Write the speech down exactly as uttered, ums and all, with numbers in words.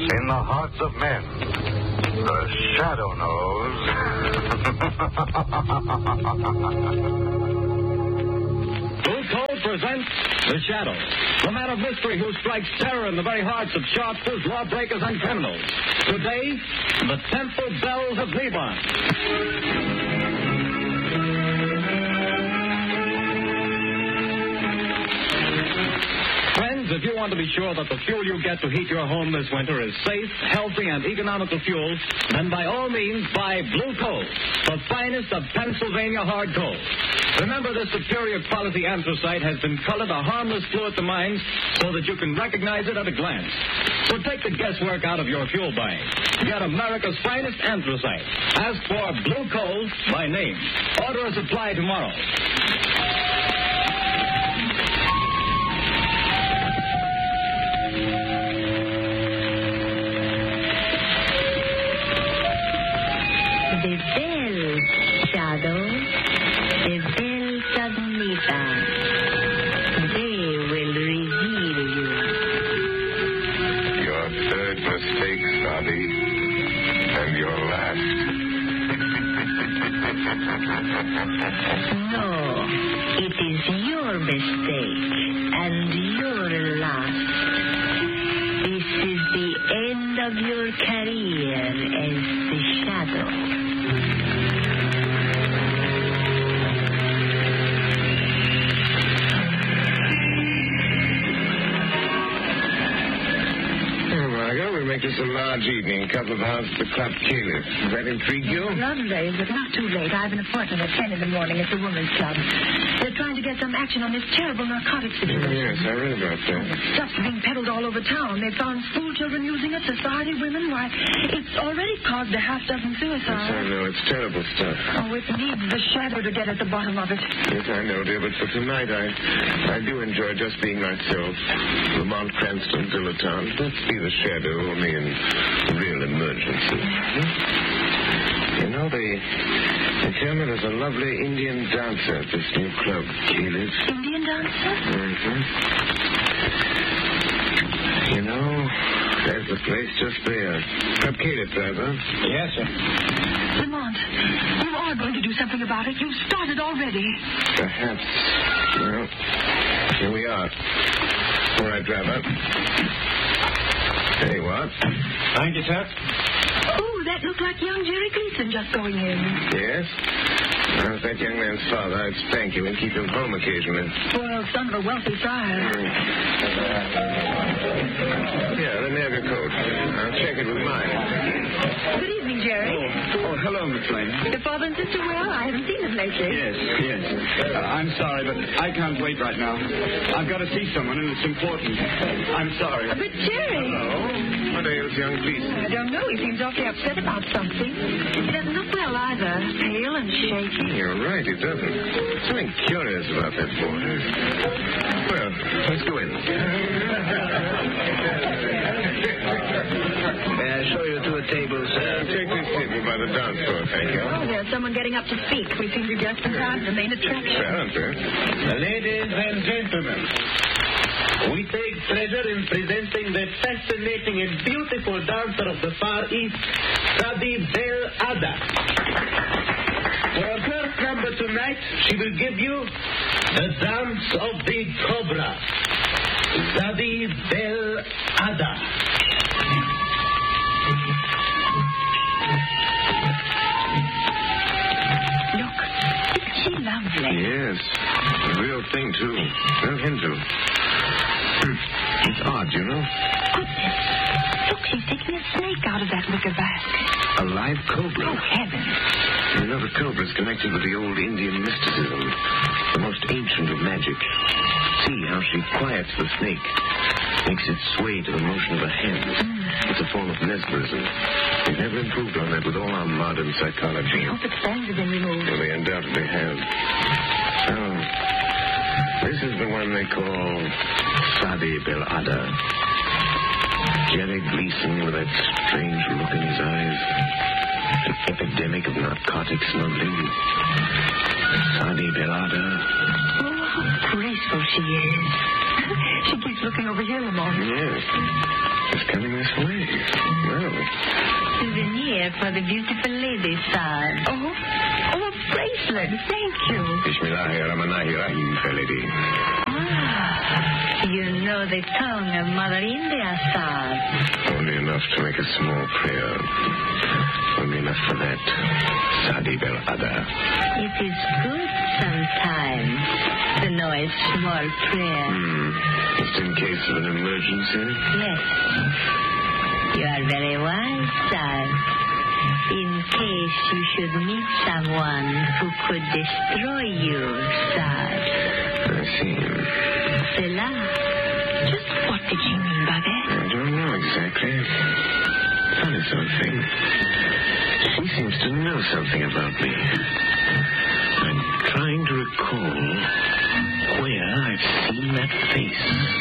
In the hearts of men, the shadow knows. Blue Coal presents The Shadow, the man of mystery who strikes terror in the very hearts of sharpsters, lawbreakers, and criminals. Today, the Temple Bells of Levon. If you want to be sure that the fuel you get to heat your home this winter is safe, healthy, and economical fuel, then by all means buy Blue Coal, the finest of Pennsylvania hard coal. Remember, this superior quality anthracite has been colored a harmless blue at the mines so that you can recognize it at a glance. So take the guesswork out of your fuel buying. Get America's finest anthracite. Ask for Blue Coal by name. Order a supply tomorrow. The bells, Shadow, the bells of Levon. They will reveal you. Your third mistake, Sabi, and your last. No, it is your mistake and your last. This is the end of your career as the Shadow. This a large evening, a couple of hours at the Club Caliph. Does that intrigue you? Lovely, but not too late. I have an appointment at ten in the morning at the Women's Club. They're trying to get some action on this terrible narcotic situation. Yes, I read about that. Stuff's being peddled all over town. They found school children using it, society women. Why, it's already caused a half dozen suicides. Yes, I know. It's terrible stuff. Oh, it needs the Shadow to get at the bottom of it. Yes, I know, dear, but for tonight, I I do enjoy just being myself. Lamont Cranston, dilettante. Let's be the Shadow, only in real emergency. You know, they, they tell me there's a lovely Indian dancer at this new club, Caliph. Indian dancer? Mm-hmm. You know, there's the place just there. Club Caliph, driver. Yes, sir. Lamont, you are going to do something about it. You've started already. Perhaps. Well, here we are. All right, driver. There you are. Thank you, sir. Oh, that looked like young Jerry Gleason just going in. Yes? I was that young man's father. I'd spank you and keep him home occasionally. Well, son of a wealthy sire. Yeah, let me have your coat. I'll check it with mine. Good evening, Jerry. Oh, hello, Miss Lane. Your father and sister well? I haven't seen them lately. Yes, yes. Uh, I'm sorry, but I can't wait right now. I've got to see someone, and it's important. I'm sorry. But Jerry... Hello. What ails young Gleason? I don't know. He seems awfully upset about something. He doesn't look well either. Pale and shaky. You're right, he doesn't. Something curious about that boy. Well, let's go in. May I show you to a table, sir? Uh, take this table by the dance floor, thank you. Oh, there's someone getting up to speak. We seem to be just in time. The main attraction. Well, sir. Ladies and gentlemen, we take pleasure in presenting the fascinating and beautiful dancer of the Far East, Sabi Bel Ada. For her first number tonight, she will give you the dance of the Cobra. Sabi Bel Ada. Look, isn't she lovely? Yes. A real thing, too. No Hindu. It's odd, you know. Goodness. Look, she's taking a snake out of that wicker basket. A live cobra. Oh, heavens. You know, the cobra's connected with the old Indian mysticism, the most ancient of magic. See how she quiets the snake, makes it sway to the motion of her hands. Mm. It's a form of mesmerism. They've never improved on that with all our modern psychology. I hope its fangs have been removed. Well, they undoubtedly have. Oh, this is the one they call Sabi Bel Ada. Jerry Gleason with that strange look in his eyes. An epidemic of narcotic smuggling. Sabi Bel Ada. Oh, how graceful she is. She keeps looking over here, Lamont. Yes. It's coming this way. Well. Souvenir for the beautiful lady, sir. Oh, oh, a bracelet. Thank you. Bismillahirrahmanirrahim, fair lady. Ah, you know the tongue of Mother India, sir. Only enough to make a small prayer. Only enough for that. Sadi Bel Ada. It is good sometimes to know a small prayer. Hmm. Just in case of an emergency? Yes. You are very wise, sir. In case you should meet someone who could destroy you, sir. I see. Cela. Just what did she mean by that? I don't know exactly. Funny something. She seems to know something about me. I'm trying to recall where I've seen that face.